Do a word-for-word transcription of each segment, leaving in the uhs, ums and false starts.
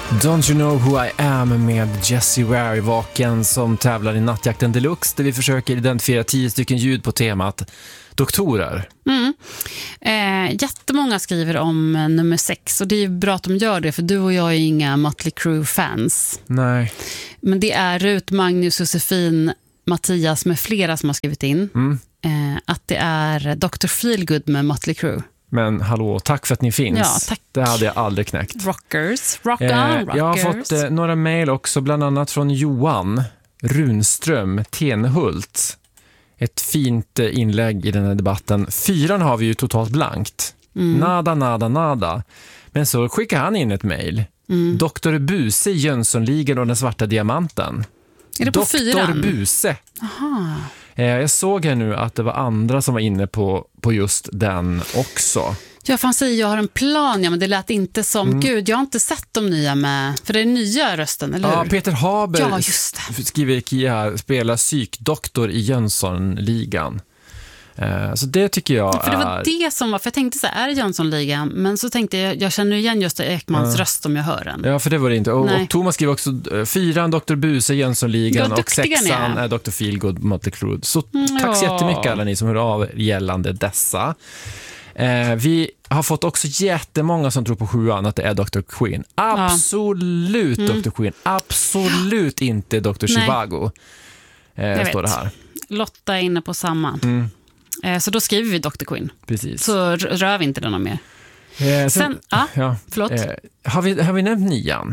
Don't you know who I am med Jessie Ware vaken som tävlar i Nattjakten Deluxe där vi försöker identifiera tio stycken ljud på temat doktorer. Mm. Eh, jättemånga skriver om eh, nummer sex och det är ju bra att de gör det för du och jag är inga Mötley Crüe-fans. Nej. Men det är Rut, Magnus, Josefin, Mattias med flera som har skrivit in Mm. eh, att det är doktor Feelgood med Mötley Crüe. Men hallå, tack för att ni finns. Ja, tack. Det hade jag aldrig knäckt. Rockers, rock on, Eh, rockers. jag har fått eh, några mejl också, bland annat från Johan Runström Tenhult. Ett fint eh, inlägg i den här debatten. Fyran har vi ju totalt blankt. Mm. Nada, nada, nada. Men så skickar han in ett mejl. Mm. doktor Buse, Jönssonligan och den svarta diamanten. Är det på doktor fyran? Buse. Aha. Eh, jag såg här nu att det var andra som var inne på, på just den också. Ja, fan säger jag har en plan, ja, men det lät inte som, Mm. gud, jag har inte sett de nya med, för det är nya rösten, eller Ja, hur? Peter Haber Ja, just det. skriver Kia här, spelar psykdoktor i Jönssonligan. Eh, så det tycker jag För det var är... det som var, för jag tänkte så här, är det Jönssonligan? Men så tänkte jag, jag känner igen just Ekmans Ja. röst om jag hör den. Ja, för det var det inte. Och, Nej. och Thomas skriver också eh, fyran, doktor Buse, Jönssonligan Vad och duktiga ni sexan är. är doktor Feelgood, Mötley Crüe. Så Mm, tack så ja. jättemycket alla ni som hör av er gällande dessa. Eh, vi har fått också jättemånga som tror på sjuan att det är doktor Queen. Absolut Mm. doktor Queen. Absolut inte doktor Nej. Zhivago. Eh, Jag står det vet. här. Lotta är inne på samma. Mm. Eh, så då skriver vi doktor Queen. Precis. Så r- rör vi inte den någon mer. Eh, sen, Sen, ja, ja, förlåt. eh, har, vi, har vi nämnt nian?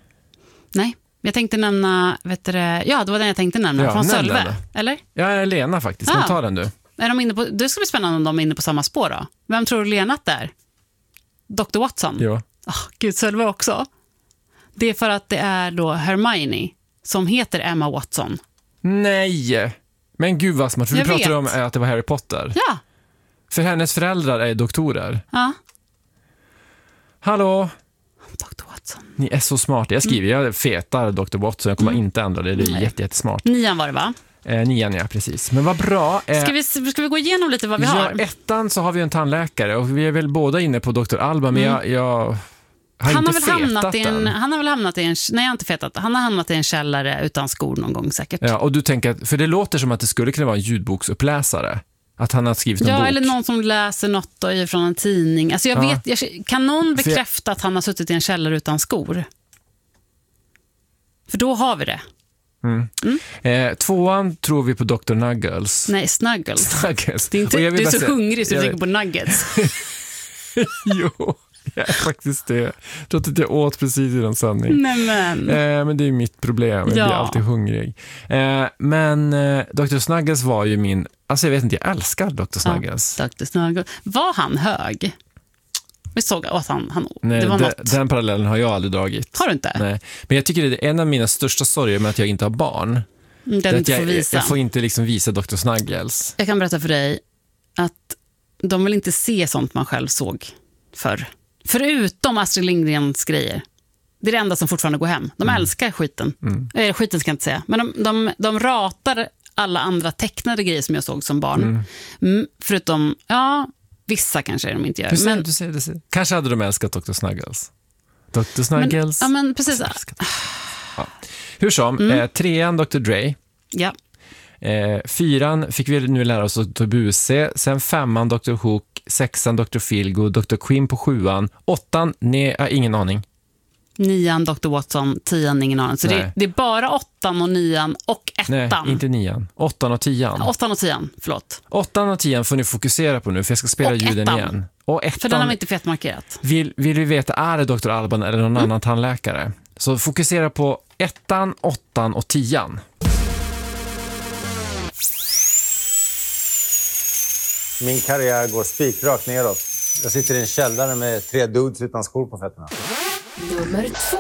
Nej, jag tänkte nämna, vet du det, ja, det var den jag tänkte nämna, Ja, från nämn Sölve. den då. Eller? Ja, Lena faktiskt. Ah. Men ta den du. Är de inne på, det ska bli spännande om de är inne på samma spår då. Vem tror du Lena att det är? doktor Watson? Ja. Oh, Gud, Sölve också. Det är för att det är då Hermione som heter Emma Watson. Nej! Men gud vad smart, för vi Jag pratade vet. om att det var Harry Potter. Ja, För hennes föräldrar är doktorer. ja. Hallå, doktor Watson. ni är så smarta. Jag skriver, jag fetar doktor Watson, jag kommer Mm. inte ändra det. Det är Nej. jätte, jättesmart. Nian var det, va? Eh, nian, ja, precis. Men vad bra. Eh, Ska vi, ska vi gå igenom lite vad vi ja, har? ettan så har vi en tandläkare och vi är väl båda inne på doktor Alba, men Mm. jag, jag har Han inte har, väl fetat hamnat i en, den. han har väl hamnat i en... Nej, jag har inte fetat. Han har hamnat i en källare utan skor någon gång säkert. Ja, och du tänker, att- för det låter som att det skulle kunna vara en ljudboksuppläsare. Att han har skrivit en Ja, bok. eller någon som läser något då från en tidning. Alltså jag Ja. vet, jag, kan någon För jag- bekräfta att han har suttit i en källare utan skor? För då har vi det. Mm. Eh, tvåan tror vi på doktor Nuggles. Nej, Snuggles. Snuggles. Det är inte, Och jag vill du är bara så säga- hungrig så du jag- tänker på nuggets. Jo, jag är faktiskt det. Jag tror att jag åt precis i den sändning. Nej, men. Eh, men det är mitt problem. Jag blir Ja. alltid hungrig. Eh, men eh, doktor Snuggles var ju min... Alltså jag vet inte, jag älskar doktor Snuggles. doktor Snuggles. Var han hög? Vi såg att han... han Nej, det var de- något. den parallellen har jag aldrig dragit. Har du inte? Nej. Men jag tycker det är en av mina största sorger med att jag inte har barn. Mm, Det Den är att inte får jag, visa. jag får inte liksom visa doktor Snuggles. Jag kan berätta för dig att de vill inte se sånt man själv såg förr. Förutom Astrid Lindgrens grejer. Det är det enda som fortfarande går hem. De älskar skiten. Mm. Eh, skiten ska jag inte säga. Men de, de, de ratar alla andra tecknade grejer som jag såg som barn. Mm. Mm, förutom, ja, vissa kanske de inte gör. Du ser, Men, du ser, du ser. Kanske hade de älskat doktor Snuggles. doktor men, Snuggles. ja, men precis. Ja. Hur som, Mm. eh, trean doktor Dre. Ja. Eh, fyran fick vi nu lära oss doktor Buse. Sen femman doktor Hook. Sexan doktor Feelgood. doktor Quinn på sjuan. Åttan, nej, äh, ingen aning. Nian, doktor Watson, tian, ingen aning. Så Nej. det, det är bara åttan och nian och Nej, ettan. inte nian. Åttan och tian. Åttan och tian, förlåt. Åttan och tian får ni fokusera på nu, för jag ska spela Och ljuden ettan. igen. Och ettan, För den har vi inte fetmarkerat. vill, vill vi veta, är det doktor Alban eller någon Mm. annan tandläkare? Så fokusera på ettan, åttan och tian. Min karriär går spikrakt neråt. Jag sitter i en källare med tre dudes utan skor på fötterna. Nummer två.